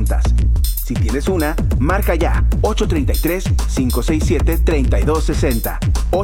preguntas. Si tienes una, marca ya 833-567-3260.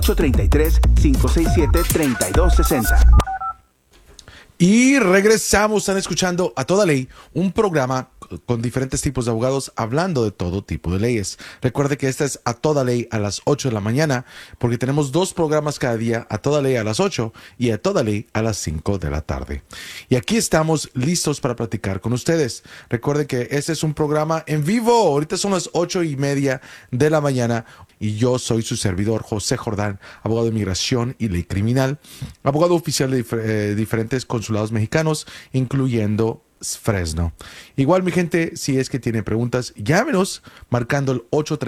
833-567-3260. Y regresamos, están escuchando A Toda Ley, un programa con diferentes tipos de abogados hablando de todo tipo de leyes. Recuerde que esta es A Toda Ley a las 8 de la mañana, porque tenemos 2 programas cada día, A Toda Ley a las 8 y A Toda Ley a las 5 de la tarde. Y aquí estamos listos para platicar con ustedes. Recuerden que este es un programa en vivo. Ahorita son las 8:30 de la mañana. Y yo soy su servidor, José Jordán, abogado de inmigración y ley criminal, abogado oficial de diferentes consulados mexicanos, incluyendo Fresno. Igual, mi gente, si es que tienen preguntas, llámenos marcando el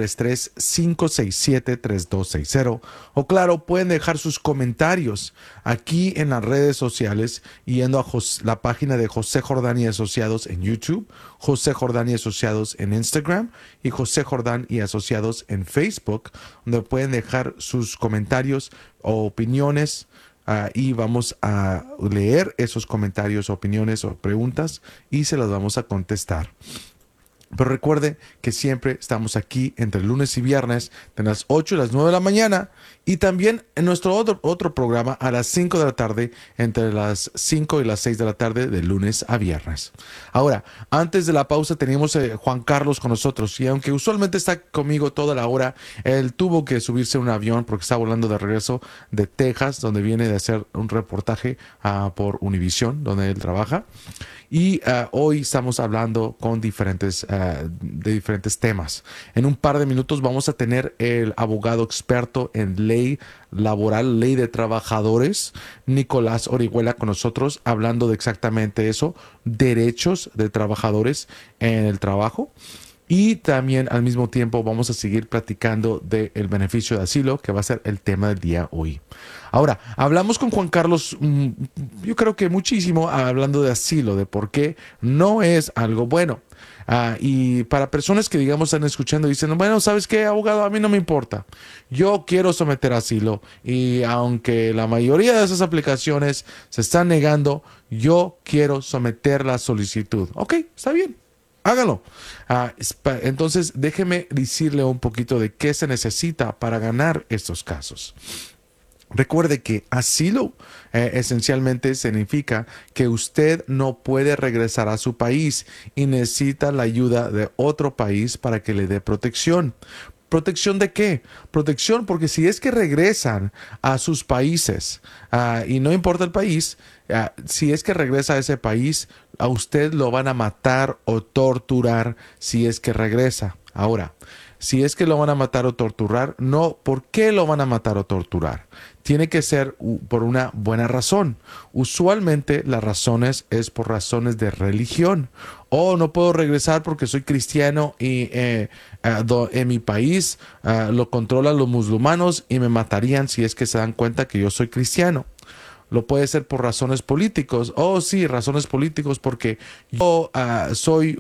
833-567-3260. O claro, pueden dejar sus comentarios aquí en las redes sociales yendo a la página de José Jordán y Asociados en YouTube, José Jordán y Asociados en Instagram y José Jordán y Asociados en Facebook, donde pueden dejar sus comentarios o opiniones. Y vamos a leer esos comentarios, opiniones o preguntas y se las vamos a contestar. Pero recuerde que siempre estamos aquí entre lunes y viernes de las 8 y las 9 de la mañana y también en nuestro otro programa a las 5 de la tarde entre las 5 y las 6 de la tarde de lunes a viernes. Ahora, antes de la pausa teníamos a Juan Carlos con nosotros y aunque usualmente está conmigo toda la hora, él tuvo que subirse a un avión porque está volando de regreso de Texas, donde viene de hacer un reportaje por Univision, donde él trabaja. Y hoy estamos hablando con de diferentes temas. En un par de minutos vamos a tener el abogado experto en ley laboral, ley de trabajadores, Nicolás Orihuela, con nosotros, hablando de exactamente eso, derechos de trabajadores en el trabajo. Y también al mismo tiempo vamos a seguir platicando del beneficio de asilo, que va a ser el tema del día hoy. Ahora, hablamos con Juan Carlos, yo creo que muchísimo, hablando de asilo, de por qué no es algo bueno. Y para personas que, digamos, están escuchando y dicen, bueno, ¿sabes qué, abogado? A mí no me importa. Yo quiero someter asilo. Y aunque la mayoría de esas aplicaciones se están negando, yo quiero someter la solicitud. Ok, está bien. Hágalo. Entonces, déjeme decirle un poquito de qué se necesita para ganar estos casos. Recuerde que asilo esencialmente significa que usted no puede regresar a su país y necesita la ayuda de otro país para que le dé protección. ¿Protección de qué? Protección porque si es que regresan a sus países y no importa el país, si es que regresa a ese país, a usted lo van a matar o torturar si es que regresa. Ahora, si es que lo van a matar o torturar, no, ¿por qué lo van a matar o torturar? Tiene que ser por una buena razón. Usualmente las razones es por razones de religión. No puedo regresar porque soy cristiano y en mi país lo controlan los musulmanes y me matarían si es que se dan cuenta que yo soy cristiano. Lo puede ser por razones políticos. Sí, razones políticos porque yo soy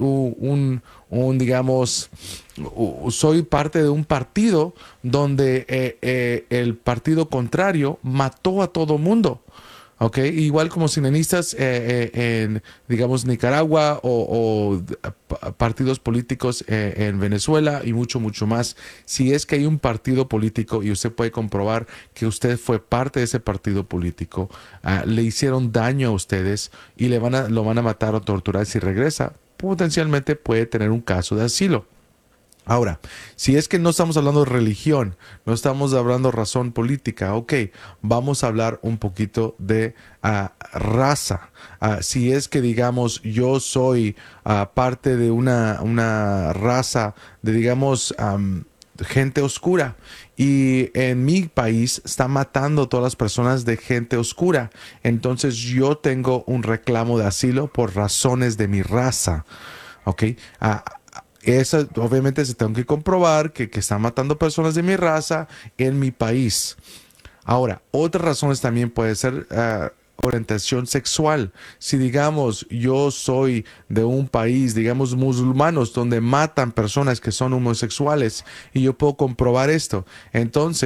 digamos, soy parte de un partido donde el partido contrario mató a todo mundo. Okay, igual como sinaloenses en, digamos, Nicaragua o partidos políticos en Venezuela y mucho más. Si es que hay un partido político y usted puede comprobar que usted fue parte de ese partido político, le hicieron daño a ustedes y lo van a matar o torturar si regresa, potencialmente puede tener un caso de asilo. Ahora, si es que no estamos hablando de religión, no estamos hablando de razón política, ok, vamos a hablar un poquito de raza. Si es que, digamos, yo soy parte de una raza de, digamos, gente oscura y en mi país está matando a todas las personas de gente oscura, entonces yo tengo un reclamo de asilo por razones de mi raza, ok. Eso obviamente se tengo que comprobar que están matando personas de mi raza en mi país. Ahora, otras razones también puede ser orientación sexual. Si, digamos, yo soy de un país, digamos, musulmanos, donde matan personas que son homosexuales y yo puedo comprobar esto, entonces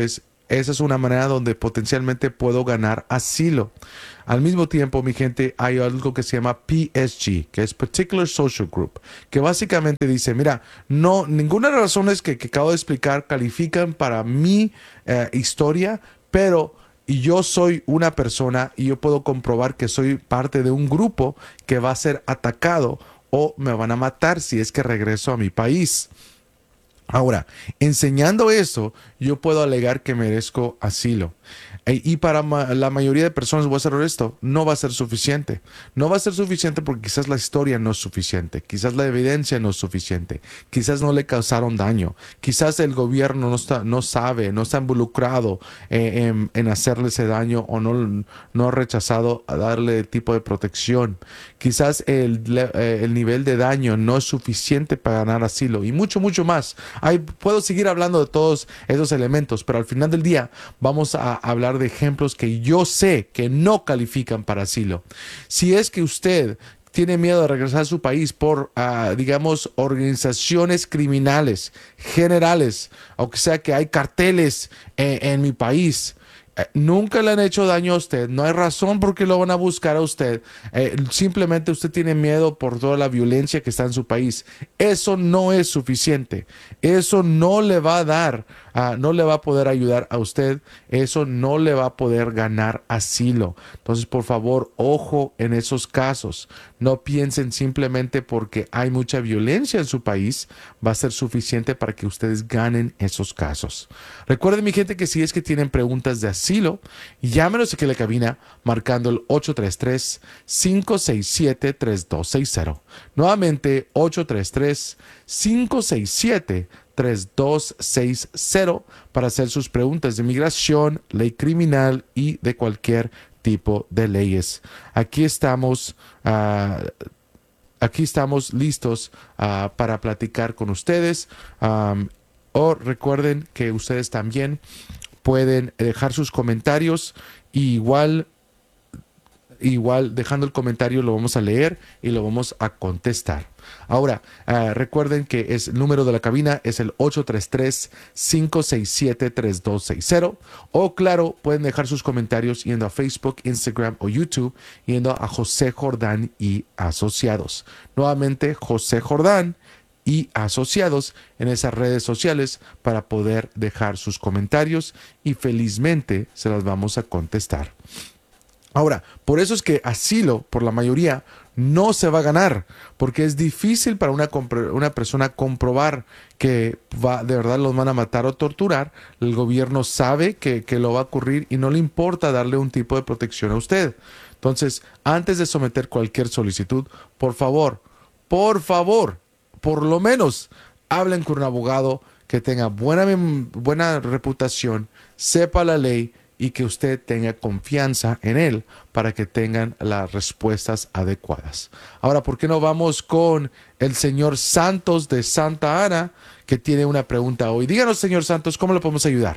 esa es una manera donde potencialmente puedo ganar asilo. Al mismo tiempo, mi gente, hay algo que se llama PSG, que es Particular Social Group, que básicamente dice, mira, no, ninguna de las razones que acabo de explicar califican para mi historia, pero y yo soy una persona y yo puedo comprobar que soy parte de un grupo que va a ser atacado o me van a matar si es que regreso a mi país. Ahora, enseñando eso, yo puedo alegar que merezco asilo. Y para la mayoría de personas, voy a ser honesto, no va a ser suficiente. No va a ser suficiente porque quizás la historia no es suficiente, quizás la evidencia no es suficiente, quizás no le causaron daño, quizás el gobierno no sabe, no está involucrado en hacerle ese daño o no ha rechazado a darle tipo de protección. Quizás el nivel de daño no es suficiente para ganar asilo y mucho, mucho más. Puedo seguir hablando de todos esos elementos, pero al final del día vamos a hablar de ejemplos que yo sé que no califican para asilo. Si es que usted tiene miedo de regresar a su país por, digamos, organizaciones criminales generales, o que sea que hay carteles en mi país, nunca le han hecho daño a usted, no hay razón por qué lo van a buscar a usted, simplemente usted tiene miedo por toda la violencia que está en su país. Eso no es suficiente, eso no le va a dar, no le va a poder ayudar a usted, eso no le va a poder ganar asilo. Entonces, por favor, ojo en esos casos, no piensen simplemente porque hay mucha violencia en su país, va a ser suficiente para que ustedes ganen esos casos. Recuerden, mi gente, que si es que tienen preguntas de asilo, llámenos aquí a la cabina marcando el 833-567-3260. Nuevamente, 833-567-3260 para hacer sus preguntas de migración, ley criminal y de cualquier tipo de leyes. Aquí estamos listos para platicar con ustedes. O recuerden que ustedes también pueden dejar sus comentarios y igual dejando el comentario lo vamos a leer y lo vamos a contestar. Ahora, recuerden que el número de la cabina es el 833-567-3260 o claro, pueden dejar sus comentarios yendo a Facebook, Instagram o YouTube, yendo a José Jordán y Asociados. Nuevamente, José Jordán y Asociados en esas redes sociales para poder dejar sus comentarios y felizmente se las vamos a contestar. Ahora, por eso es que asilo, por la mayoría, no se va a ganar, porque es difícil para una persona comprobar que de verdad los van a matar o torturar. El gobierno sabe que lo va a ocurrir y no le importa darle un tipo de protección a usted. Entonces, antes de someter cualquier solicitud, por favor, por lo menos hablen con un abogado que tenga buena reputación, sepa la ley y que usted tenga confianza en él para que tengan las respuestas adecuadas. Ahora, ¿por qué no vamos con el señor Santos de Santa Ana, que tiene una pregunta hoy? Díganos, señor Santos, ¿cómo le podemos ayudar?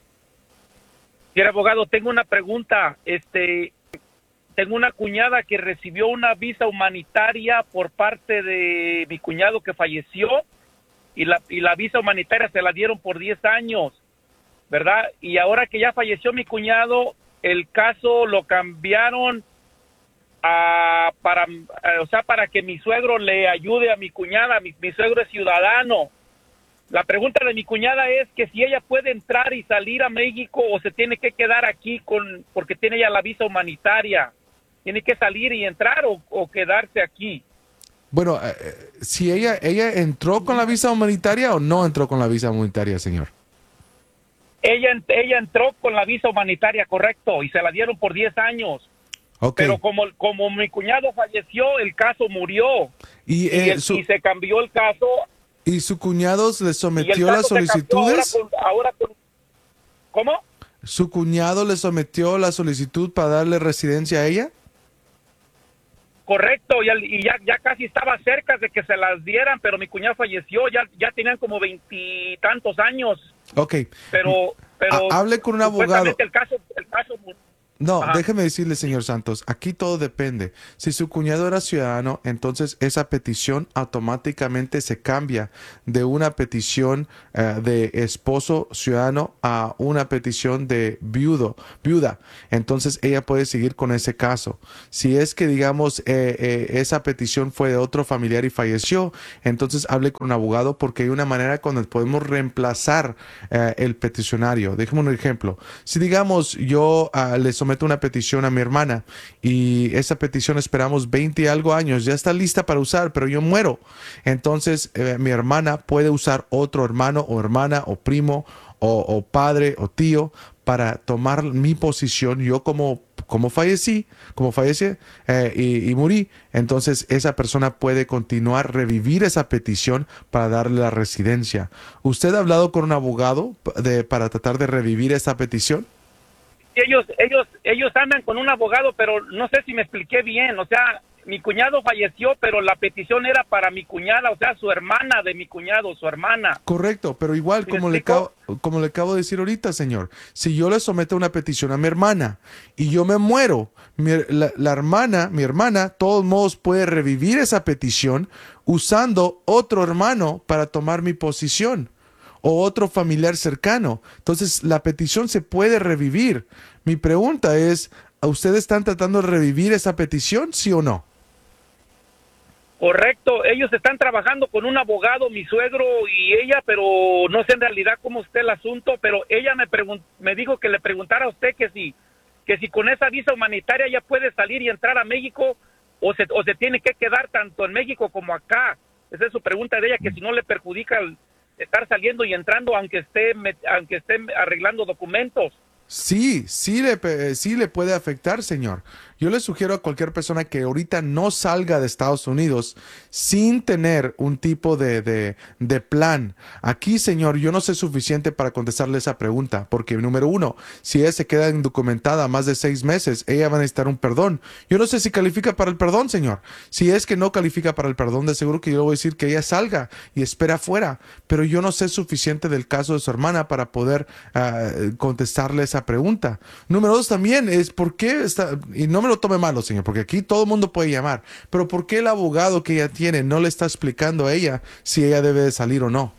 Señor abogado, tengo una pregunta. Tengo una cuñada que recibió una visa humanitaria por parte de mi cuñado que falleció y la visa humanitaria se la dieron por 10 años. ¿Verdad? Y ahora que ya falleció mi cuñado, el caso lo cambiaron para que mi suegro le ayude a mi cuñada. Mi suegro es ciudadano. La pregunta de mi cuñada es que si ella puede entrar y salir a México o se tiene que quedar aquí porque tiene ya la visa humanitaria. ¿Tiene que salir y entrar o quedarse aquí? Bueno, si ella entró con la visa humanitaria o no entró con la visa humanitaria, señor. Ella entró con la visa humanitaria, correcto, y se la dieron por 10 años. Okay. Pero como mi cuñado falleció, el caso murió. Y se cambió el caso. ¿Y su cuñado le sometió las solicitudes? ¿Cómo? ¿Su cuñado le sometió la solicitud para darle residencia a ella? Correcto, y ya casi estaba cerca de que se las dieran, pero mi cuñado falleció, ya tenían como 20 y tantos años. Ok. Pero hable con un abogado. El caso No, Ajá. déjeme decirle, señor Santos, aquí todo depende. Si su cuñado era ciudadano, entonces esa petición automáticamente se cambia de una petición de esposo ciudadano a una petición de viuda. Entonces ella puede seguir con ese caso. Si es que, digamos, esa petición fue de otro familiar y falleció, entonces hable con un abogado porque hay una manera cuando podemos reemplazar el peticionario. Déjeme un ejemplo. Si, digamos, yo le someto una petición a mi hermana y esa petición esperamos 20 y algo años, ya está lista para usar, pero yo muero. Entonces mi hermana puede usar otro hermano o hermana o primo o padre o tío para tomar mi posición. Yo como fallecí y morí, entonces esa persona puede continuar, revivir esa petición para darle la residencia. ¿Usted ha hablado con un abogado para tratar de revivir esa petición? Ellos andan con un abogado, pero no sé si me expliqué bien. O sea, mi cuñado falleció, pero la petición era para mi cuñada, o sea, su hermana de mi cuñado, su hermana. Correcto, pero igual, ¿Sí me como le acabo de decir ahorita, señor, si yo le someto una petición a mi hermana y yo me muero, mi hermana, de todos modos puede revivir esa petición usando otro hermano para tomar mi posición o otro familiar cercano. Entonces, la petición se puede revivir. Mi pregunta es, ¿ustedes están tratando de revivir esa petición, sí o no? Correcto, ellos están trabajando con un abogado, mi suegro y ella, pero no sé en realidad cómo está el asunto, pero ella me dijo que le preguntara a usted que si con esa visa humanitaria ya puede salir y entrar a México o se tiene que quedar tanto en México como acá. Esa es su pregunta de ella, que si no le perjudica el estar saliendo y entrando aunque esté arreglando documentos. Sí, sí le puede afectar, señor. Yo le sugiero a cualquier persona que ahorita no salga de Estados Unidos sin tener un tipo de plan. Aquí, señor, yo no sé suficiente para contestarle esa pregunta, porque número uno, si ella se queda indocumentada más de 6 meses, ella va a necesitar un perdón. Yo no sé si califica para el perdón, señor. Si es que no califica para el perdón, de seguro que yo le voy a decir que ella salga y espera afuera, pero yo no sé suficiente del caso de su hermana para poder contestarle esa pregunta. Número dos también es por qué está, y no me lo tome malo, señor, porque aquí todo el mundo puede llamar, pero ¿por qué el abogado que ella tiene no le está explicando a ella si ella debe de salir o no?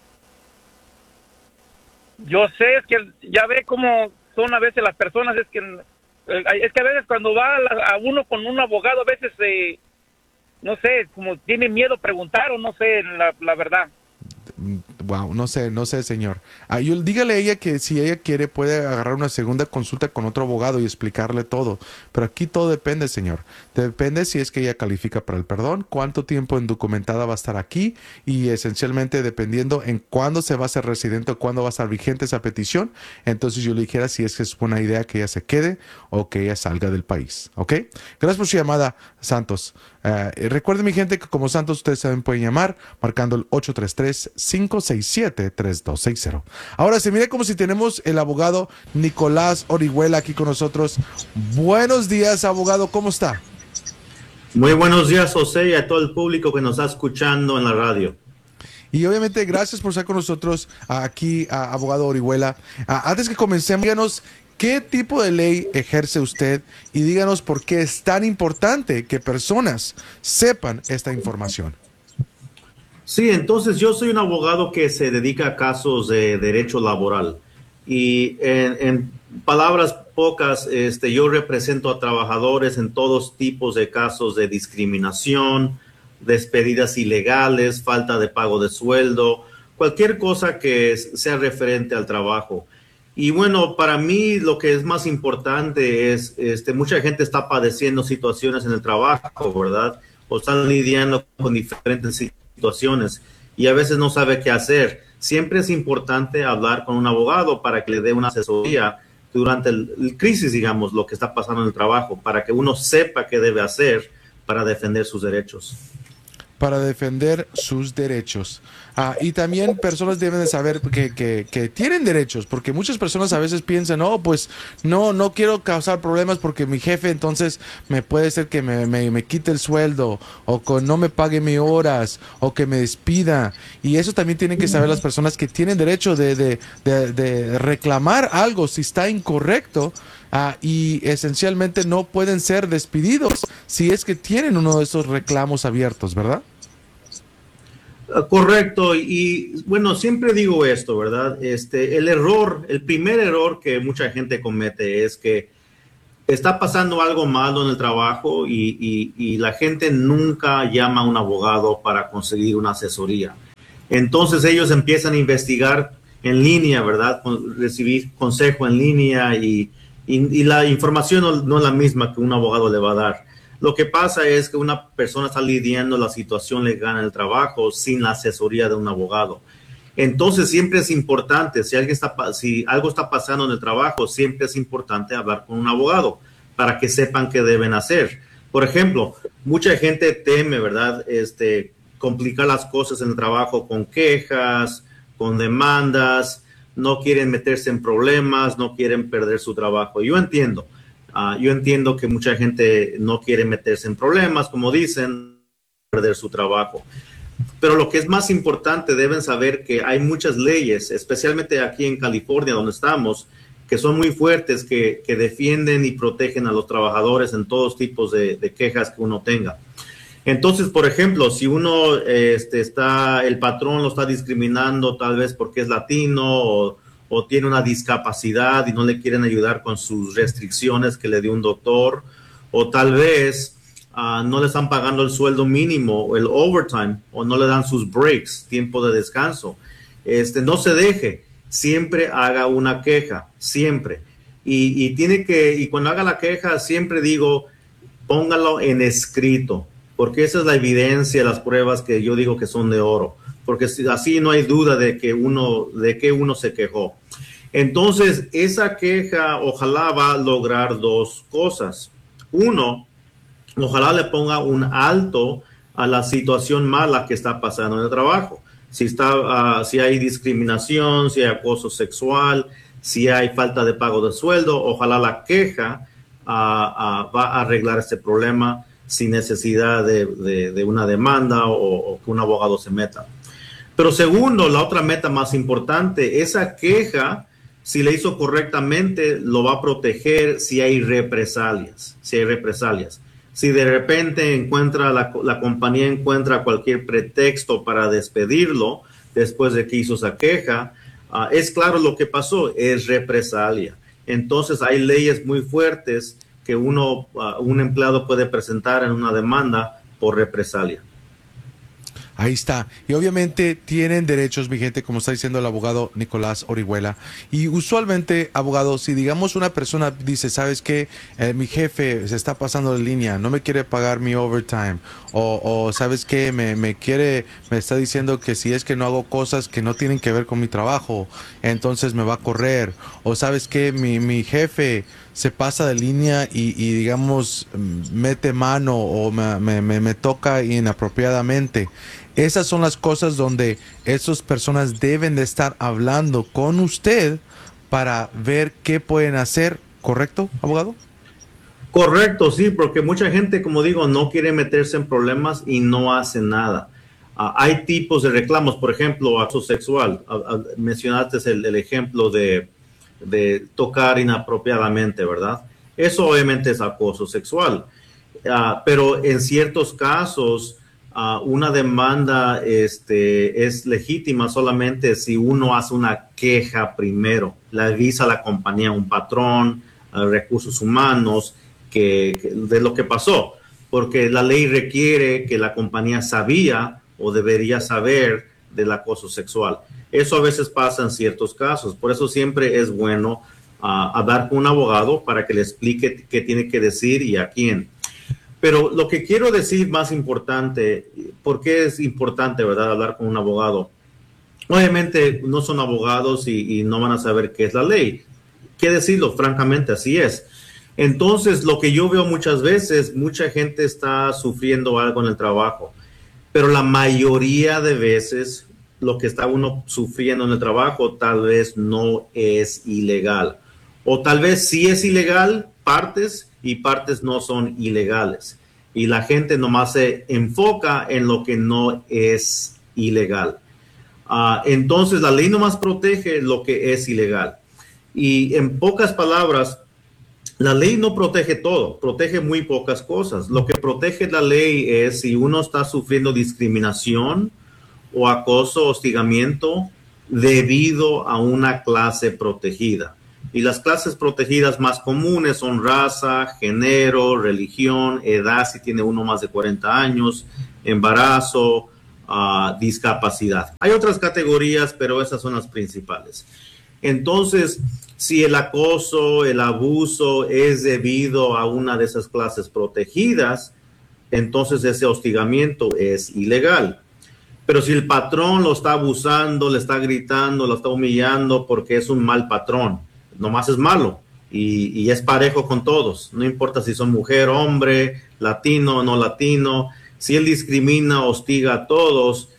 Yo sé, es que ya ve cómo son a veces las personas, es que a veces cuando va a uno con un abogado, a veces, no sé, como tiene miedo preguntar o no sé, la verdad. Wow, no sé, señor. Dígale a ella que si ella quiere puede agarrar una segunda consulta con otro abogado y explicarle todo. Pero aquí todo depende, señor. Depende si es que ella califica para el perdón, cuánto tiempo indocumentada va a estar aquí y esencialmente dependiendo en cuándo se va a hacer residente o cuándo va a estar vigente esa petición. Entonces yo le dijera si es que es buena idea que ella se quede o que ella salga del país. ¿Ok? Gracias por su llamada, Santos. Recuerden, mi gente, que como Santos ustedes saben pueden llamar marcando el 833-567-3260. Ahora se mire como si tenemos el abogado Nicolás Orihuela aquí con nosotros. Buenos días, abogado, ¿cómo está? Muy buenos días, José, y a todo el público que nos está escuchando en la radio. Y obviamente gracias por estar con nosotros aquí, abogado Orihuela. Antes que comencemos, díganos qué tipo de ley ejerce usted y díganos por qué es tan importante que personas sepan esta información. Sí, entonces yo soy un abogado que se dedica a casos de derecho laboral y en palabras pocas, yo represento a trabajadores en todos tipos de casos de discriminación, despedidas ilegales, falta de pago de sueldo, cualquier cosa que sea referente al trabajo. Y bueno, para mí lo que es más importante es, mucha gente está padeciendo situaciones en el trabajo, ¿verdad? O están lidiando con diferentes situaciones y a veces no sabe qué hacer. Siempre es importante hablar con un abogado para que le dé una asesoría durante el crisis, digamos, lo que está pasando en el trabajo, para que uno sepa qué debe hacer para defender sus derechos. para defender sus derechos. Y también personas deben de saber que tienen derechos, porque muchas personas a veces piensan, no, pues no quiero causar problemas porque mi jefe entonces me puede ser que me quite el sueldo, o que no me pague mis horas, o que me despida. Y eso también tienen que saber las personas que tienen derecho de reclamar algo si está incorrecto. Y esencialmente no pueden ser despedidos si es que tienen uno de esos reclamos abiertos, ¿verdad? Correcto, y bueno, siempre digo esto, ¿verdad? El primer error que mucha gente comete es que está pasando algo malo en el trabajo y la gente nunca llama a un abogado para conseguir una asesoría. Entonces ellos empiezan a investigar en línea, ¿verdad? Recibir consejo en línea y la información no es la misma que un abogado le va a dar. Lo que pasa es que una persona está lidiando la situación legal en el trabajo sin la asesoría de un abogado. Entonces siempre es importante, si algo está pasando en el trabajo, siempre es importante hablar con un abogado para que sepan qué deben hacer. Por ejemplo, mucha gente teme, ¿verdad? Complicar las cosas en el trabajo con quejas, con demandas, no quieren meterse en problemas, no quieren perder su trabajo. Yo entiendo que mucha gente no quiere meterse en problemas, como dicen, perder su trabajo. Pero lo que es más importante, deben saber que hay muchas leyes, especialmente aquí en California, donde estamos, que son muy fuertes, que defienden y protegen a los trabajadores en todos tipos de quejas que uno tenga. Entonces, por ejemplo, si uno el patrón lo está discriminando tal vez porque es latino o tiene una discapacidad y no le quieren ayudar con sus restricciones que le dio un doctor, o tal vez no le están pagando el sueldo mínimo, el overtime, o no le dan sus breaks, tiempo de descanso. No se deje, siempre haga una queja, siempre. Y cuando haga la queja, siempre digo, póngalo en escrito, porque esa es la evidencia, las pruebas que yo digo que son de oro, porque así no hay duda de que uno se quejó. Entonces, esa queja ojalá va a lograr dos cosas. Uno, ojalá le ponga un alto a la situación mala que está pasando en el trabajo. Si hay discriminación, si hay acoso sexual, si hay falta de pago de sueldo, ojalá la queja va a arreglar ese problema sin necesidad de una demanda o que un abogado se meta. Pero segundo, la otra meta más importante, esa queja, si le hizo correctamente, lo va a proteger si hay represalias. Si de repente la compañía encuentra cualquier pretexto para despedirlo después de que hizo esa queja, es claro lo que pasó, es represalia. Entonces hay leyes muy fuertes que un empleado puede presentar en una demanda por represalia. Ahí está. Y obviamente tienen derechos, mi gente, como está diciendo el abogado Nicolás Orihuela. Y usualmente, abogado, si digamos una persona dice, ¿sabes qué? Mi jefe se está pasando de línea, no me quiere pagar mi overtime. O ¿sabes qué? Me está diciendo que si es que no hago cosas que no tienen que ver con mi trabajo, entonces me va a correr. O ¿sabes qué? Mi jefe se pasa de línea y digamos, mete mano o me toca inapropiadamente. Esas son las cosas donde esas personas deben de estar hablando con usted para ver qué pueden hacer, ¿correcto, abogado? Correcto, sí, porque mucha gente, como digo, no quiere meterse en problemas y no hace nada. Hay tipos de reclamos, por ejemplo, acoso sexual. Mencionaste el ejemplo de tocar inapropiadamente, ¿verdad? Eso obviamente es acoso sexual. Pero en ciertos casos, una demanda es legítima solamente si uno hace una queja primero, le avisa a la compañía, un patrón, recursos humanos, de lo que pasó, porque la ley requiere que la compañía sabía o debería saber del acoso sexual. Eso a veces pasa en ciertos casos, por eso siempre es bueno hablar con un abogado para que le explique qué tiene que decir y a quién. Pero lo que quiero decir más importante, ¿por qué es importante, verdad, hablar con un abogado? Obviamente no son abogados y no van a saber qué es la ley. ¿Qué decirlo? Francamente, así es. Entonces, lo que yo veo muchas veces, mucha gente está sufriendo algo en el trabajo. pero la mayoría de veces lo que está uno sufriendo en el trabajo tal vez no es ilegal. O tal vez sí es ilegal, partes, y partes no son ilegales. Y la gente nomás se enfoca en lo que no es ilegal. Entonces la ley nomás protege lo que es ilegal. Y en pocas palabras, la ley no protege todo, protege muy pocas cosas. Lo que protege la ley es si uno está sufriendo discriminación o acoso, hostigamiento debido a una clase protegida. Y las clases protegidas más comunes son raza, género, religión, edad, si tiene uno más de 40 años, embarazo, discapacidad. Hay otras categorías, pero esas son las principales. Entonces, si el acoso, el abuso es debido a una de esas clases protegidas, entonces ese hostigamiento es ilegal. Pero si el patrón lo está abusando, le está gritando, lo está humillando porque es un mal patrón, nomás es malo y es parejo con todos. No importa si son mujer, hombre, latino o no latino. Si él discrimina, hostiga a todos,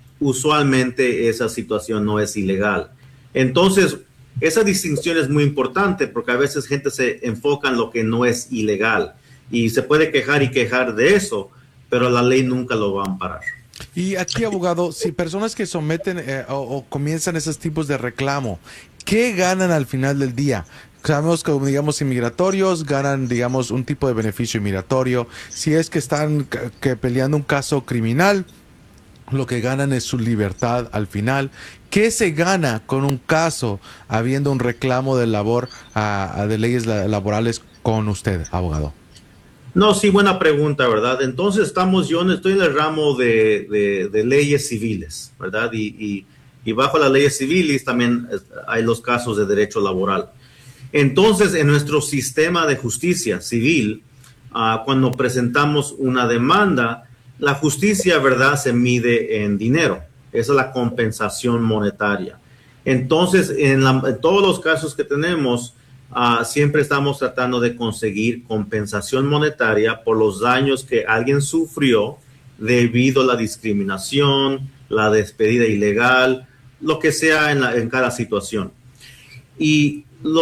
usualmente esa situación no es ilegal. Entonces, esa distinción es muy importante porque a veces gente se enfoca en lo que no es ilegal y se puede quejar y quejar de eso, pero la ley nunca lo va a amparar. Y aquí, abogado, si personas que someten o comienzan esos tipos de reclamo, ¿qué ganan al final del día? Sabemos que, digamos, inmigratorios ganan, digamos, un tipo de beneficio inmigratorio. Si es que están peleando un caso criminal, lo que ganan es su libertad al final. ¿Qué se gana con un caso habiendo un reclamo de labor de leyes laborales con usted, abogado? No, sí, buena pregunta, ¿verdad? Entonces yo estoy en el ramo de leyes civiles, ¿verdad? Y bajo las leyes civiles también hay los casos de derecho laboral. Entonces, en nuestro sistema de justicia civil, cuando presentamos una demanda, la justicia, ¿verdad?, se mide en dinero. Esa es la compensación monetaria. Entonces, en todos los casos que tenemos, siempre estamos tratando de conseguir compensación monetaria por los daños que alguien sufrió debido a la discriminación, la despedida ilegal, lo que sea en cada situación. Y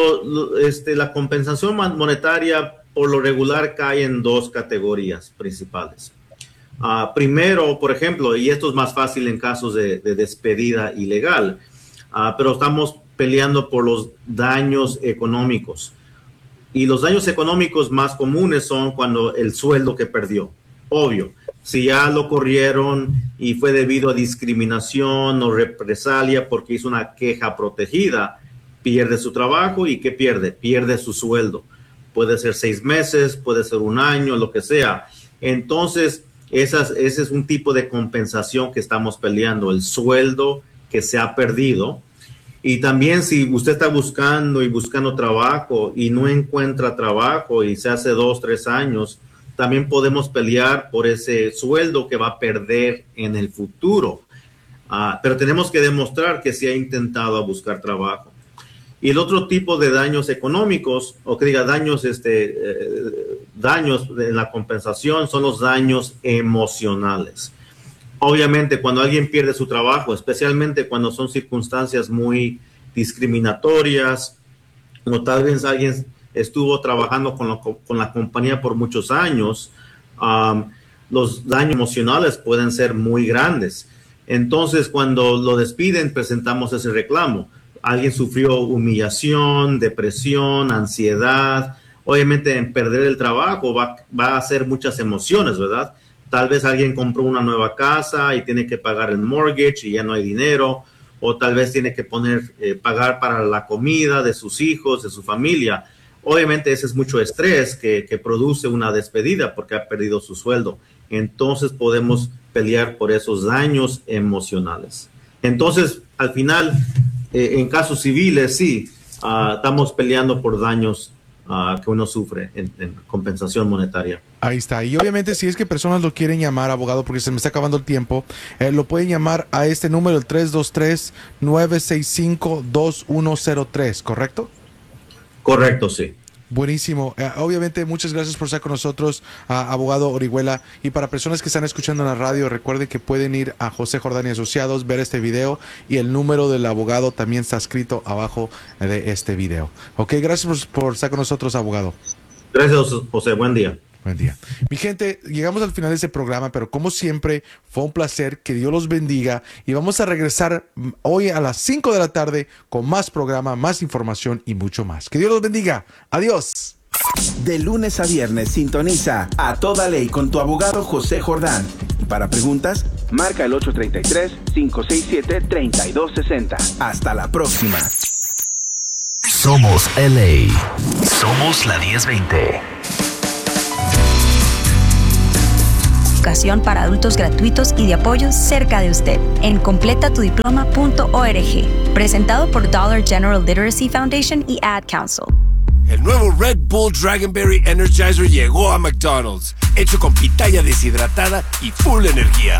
la compensación monetaria por lo regular cae en dos categorías principales. Primero, por ejemplo, y esto es más fácil en casos de despedida ilegal, pero estamos peleando por los daños económicos. Y los daños económicos más comunes son cuando el sueldo que perdió. Obvio, si ya lo corrieron y fue debido a discriminación o represalia porque hizo una queja protegida, pierde su trabajo y ¿qué pierde? Pierde su sueldo. Puede ser 6 meses, puede ser 1 año, lo que sea. Entonces, ese es un tipo de compensación que estamos peleando, el sueldo que se ha perdido. Y también si usted está buscando trabajo y no encuentra trabajo y se hace 2, 3 años, también podemos pelear por ese sueldo que va a perder en el futuro. Pero tenemos que demostrar que se ha intentado buscar trabajo. Y el otro tipo de daños económicos, o que diga daños en la compensación, son los daños emocionales. Obviamente, cuando alguien pierde su trabajo, especialmente cuando son circunstancias muy discriminatorias, o tal vez alguien estuvo trabajando con la compañía por muchos años, los daños emocionales pueden ser muy grandes. Entonces, cuando lo despiden, presentamos ese reclamo. Alguien sufrió humillación, depresión, ansiedad. Obviamente, en perder el trabajo va a ser muchas emociones, ¿verdad? Tal vez alguien compró una nueva casa y tiene que pagar el mortgage y ya no hay dinero. O tal vez tiene que pagar para la comida de sus hijos, de su familia. Obviamente ese es mucho estrés que produce una despedida porque ha perdido su sueldo. Entonces podemos pelear por esos daños emocionales. Entonces, al final, en casos civiles, sí, estamos peleando por daños que uno sufre en compensación monetaria. Ahí está. Y obviamente si es que personas lo quieren llamar, abogado, porque se me está acabando el tiempo, lo pueden llamar a este número, el 323-965-2103, ¿correcto? Correcto, sí. Buenísimo. Obviamente, muchas gracias por estar con nosotros, abogado Orihuela. Y para personas que están escuchando en la radio, recuerden que pueden ir a José Jordán y Asociados, ver este video, y el número del abogado también está escrito abajo de este video. Ok, gracias por estar con nosotros, abogado. Gracias, José. Buen día. Buen día. Mi gente, llegamos al final de este programa, pero como siempre, fue un placer. Que Dios los bendiga. Y vamos a regresar hoy a las 5 de la tarde con más programa, más información y mucho más. Que Dios los bendiga. Adiós. De lunes a viernes sintoniza A Toda Ley con tu abogado José Jordán. Y para preguntas, marca el 833-567-3260. Hasta la próxima. Somos LA. Somos la 1020. Educación para adultos gratuitos y de apoyo cerca de usted en completatudiploma.org. Presentado por Dollar General Literacy Foundation y Ad Council. El nuevo Red Bull Dragonberry Energizer llegó a McDonald's, hecho con pitaya deshidratada y full energía.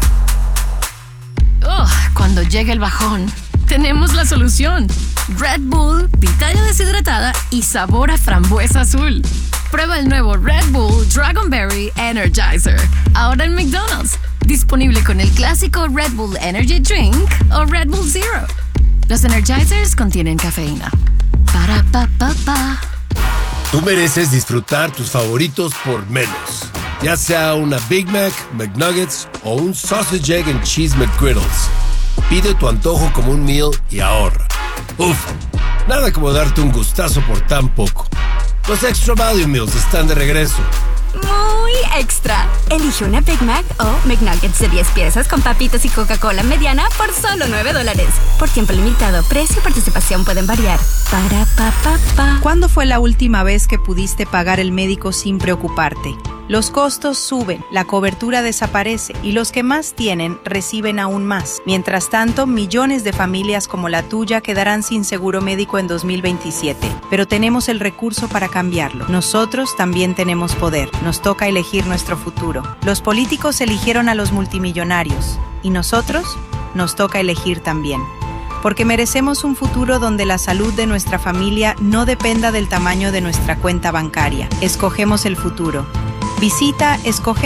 Cuando llegue el bajón, tenemos la solución. Red Bull, pitaya deshidratada y sabor a frambuesa azul. Prueba el nuevo Red Bull Dragonberry Energizer, ahora en McDonald's. Disponible con el clásico Red Bull Energy Drink o Red Bull Zero. Los Energizers contienen cafeína. Para pa pa pa. Tú mereces disfrutar tus favoritos por menos. Ya sea una Big Mac, McNuggets o un Sausage, Egg and Cheese McGriddles. Pide tu antojo como un meal y ahorra. Uf, nada como darte un gustazo por tan poco. Los Extra Value Meals están de regreso. Muy extra. Elige una Big Mac o McNuggets de 10 piezas con papitas y Coca-Cola mediana por solo $9. Por tiempo limitado, precio y participación pueden variar. Para pa pa pa. ¿Cuándo fue la última vez que pudiste pagar el médico sin preocuparte? Los costos suben, la cobertura desaparece y los que más tienen reciben aún más. Mientras tanto, millones de familias como la tuya quedarán sin seguro médico en 2027. Pero tenemos el recurso para cambiarlo. Nosotros también tenemos poder. Nos toca elegir nuestro futuro. Los políticos eligieron a los multimillonarios. ¿Y nosotros? Nos toca elegir también. Porque merecemos un futuro donde la salud de nuestra familia no dependa del tamaño de nuestra cuenta bancaria. Escogemos el futuro. Visita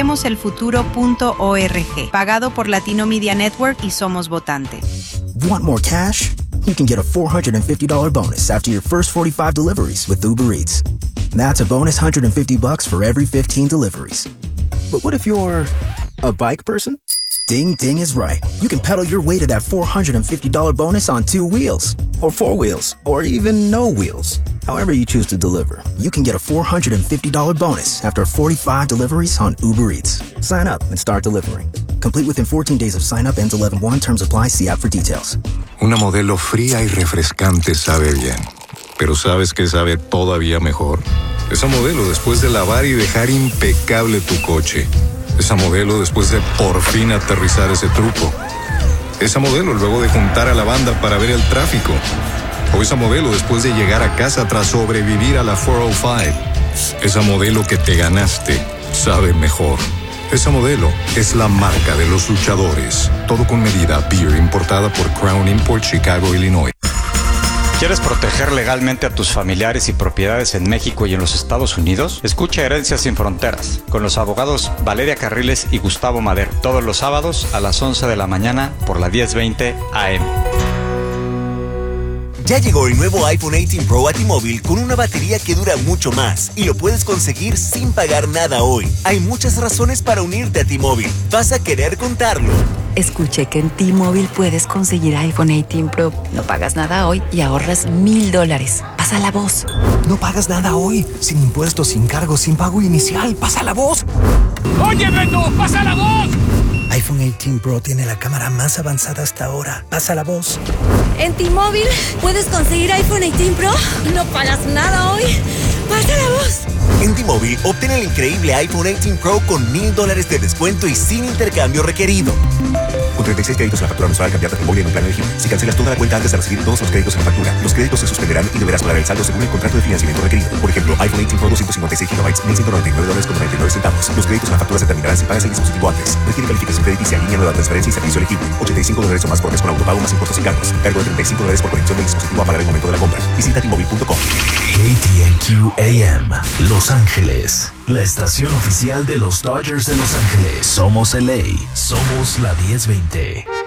escogemoselfuturo.org, pagado por Latino Media Network y Somos Votante. Want more cash? You can get a $450 bonus after your first 45 deliveries with Uber Eats. That's a bonus $150 for every 15 deliveries. But what if you're a bike person? Ding Ding is right. You can pedal your way to that $450 bonus on 2 wheels, or 4 wheels, or even no wheels. However you choose to deliver, you can get a $450 bonus after 45 deliveries on Uber Eats. Sign up and start delivering. Complete within 14 days of sign up. Ends 11/1. Terms apply. See app for details. Una Modelo fría y refrescante sabe bien. Pero ¿sabes qué sabe todavía mejor? Esa Modelo después de lavar y dejar impecable tu coche. Esa Modelo después de por fin aterrizar ese truco. Esa Modelo luego de juntar a la banda para ver el tráfico. O esa Modelo después de llegar a casa tras sobrevivir a la 405. Esa Modelo que te ganaste sabe mejor. Esa Modelo es la marca de los luchadores. Todo con medida. Beer importada por Crown Import, Chicago, Illinois. ¿Quieres proteger legalmente a tus familiares y propiedades en México y en los Estados Unidos? Escucha Herencias Sin Fronteras con los abogados Valeria Carriles y Gustavo Madero todos los sábados a las 11 de la mañana por la 1020 AM. Ya llegó el nuevo iPhone 18 Pro a T-Mobile con una batería que dura mucho más y lo puedes conseguir sin pagar nada hoy. Hay muchas razones para unirte a T-Mobile. Vas a querer contarlo. Escuché que en T-Mobile puedes conseguir iPhone 18 Pro. No pagas nada hoy y ahorras $1,000. Pasa la voz. No pagas nada hoy. Sin impuestos, sin cargos, sin pago inicial. Pasa la voz. ¡Oye, Beto! ¡Pasa la voz! iPhone 18 Pro tiene la cámara más avanzada hasta ahora. Pasa la voz. En T-Mobile puedes conseguir iPhone 18 Pro. No pagas nada hoy. Pasa la voz. En T-Mobile, obtén el increíble iPhone 18 Pro con $1,000 de descuento y sin intercambio requerido. Con 36 créditos en la factura mensual cambiada a T-Mobile en un plan elegible. Si cancelas toda la cuenta antes de recibir todos los créditos en la factura, los créditos se suspenderán y deberás pagar el saldo según el contrato de financiamiento requerido. Por ejemplo, iPhone 18 Pro 256 GB, $1,199.99. Los créditos en la factura se terminarán si pagas el dispositivo antes. Requiere calificación crediticia, línea nueva, transferencia y servicio elegible. $85 o más por mes con autopago más impuestos y cargos. Cargo de $35 por conexión del dispositivo a pagar en el momento de la compra. Visita T-Mobile.com. KTNQ AM, Los Ángeles, la estación oficial de los Dodgers de Los Ángeles. Somos LA, somos la 1020.